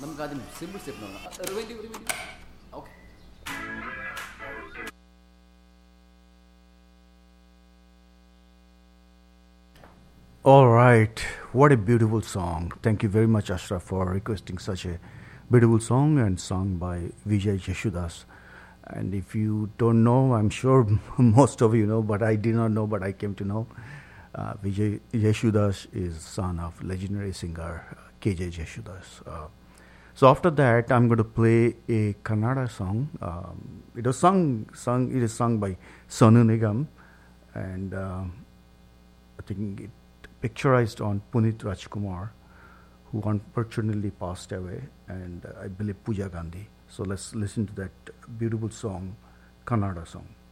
നമുക്ക് ആദ്യം simple step നോക്കാം. Rewind. Okay. All right, what a beautiful song. Thank you very much, Ashraf, for requesting such a beautiful song and sung by Vijay Jeshudas. And if you don't know, I'm sure most of you know, but I did not know, but I came to know. Vijay Jeshudas is son of legendary singer KJ Jeshudas. So after that, I'm going to play a Kannada song. It is sung by Sonu Nigam, and I think it picturized on Punit Rajkumar, who unfortunately passed away, and I believe Pooja Gandhi. So let's listen to that beautiful song, Kannada song.